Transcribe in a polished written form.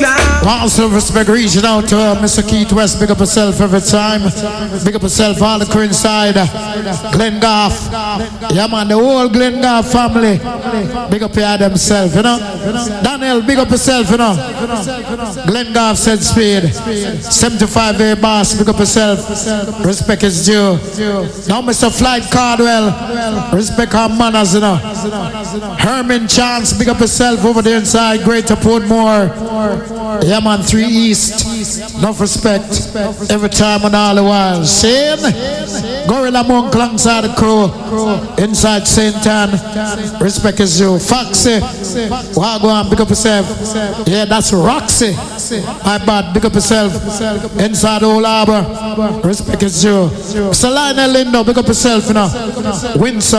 Also respect reaching out to Mr. Keith West. Big up yourself every time. Big up yourself all the crew inside. Glenn Goff. Yeah man, the whole Glenn Goff family. Big up your themselves, you know. Daniel, big up yourself, you know. Glenn Goff said speed. 75A boss, big up yourself. Respect is due. Now Mr. Flight Cardwell. Respect our manners, you know. Herman Chance, big up yourself over there inside. Greater Portmore. Yeah man, 3 East. Enough respect. Every time and all the while. Same. Gorilla Monk alongside the crew. Inside St. Ann. Respect is due. Foxy. Wagwan, big up yourself. Yeah, that's Roxy. My bad, big up yourself. Inside Old Harbor. Respect is due. Salina Lindo, big up yourself, you know. Windsor.